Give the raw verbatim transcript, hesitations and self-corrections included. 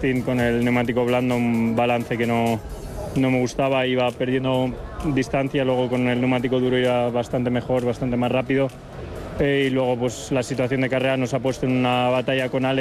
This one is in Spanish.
stint con el neumático blando, un balance que no, no me gustaba, iba perdiendo distancia, luego con el neumático duro iba bastante mejor, bastante más rápido. Eh, y luego pues la situación de carrera nos ha puesto en una batalla con Alex